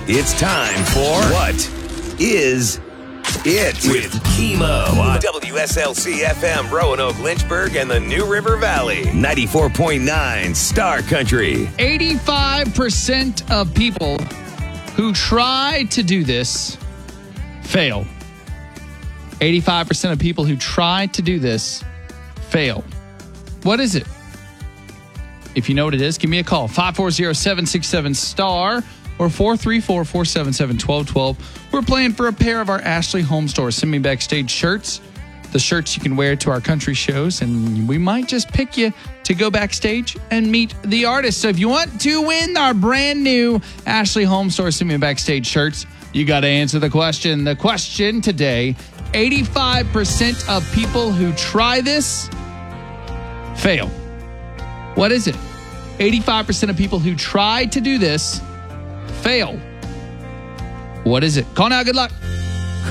It's time for What Is It? With Kimo on WSLC FM, Roanoke, Lynchburg, and the New River Valley. 94.9 Star Country. 85% of people who try to do this fail. 85% of people who try to do this fail. What is it? If you know what it is, give me a call. 540-767-STAR or 434-477-1212. We're playing for a pair of our Ashley Home Store Send Me Backstage shirts. The shirts you can wear to our country shows, and we might just pick you to go backstage and meet the artist. So if you want to win our brand new Ashley Home Store Send Me Backstage shirts, you got to answer the question. The question today, 85% of people who try this fail. What is it? 85% of people who try to do this fail. What is it? Call now. Good luck.